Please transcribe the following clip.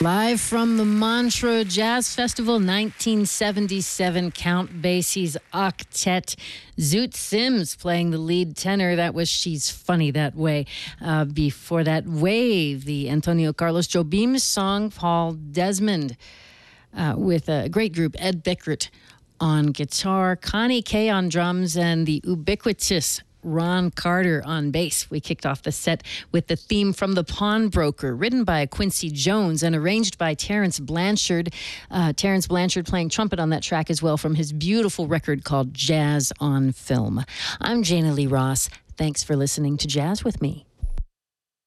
Live from the Montreux Jazz Festival 1977, Count Basie's octet. Zoot Sims playing the lead tenor. That was She's Funny That Way. Before that, Wave, the Antonio Carlos Jobim song. Paul Desmond with a great group, Ed Bickert on guitar, Connie Kay on drums, and the ubiquitous Ron Carter on bass. We kicked off the set with the theme from The Pawnbroker, written by Quincy Jones and arranged by Terrence Blanchard. Terrence Blanchard playing trumpet on that track as well from his beautiful record called Jazz on Film. I'm Jana Lee Ross. Thanks for listening to Jazz with Me.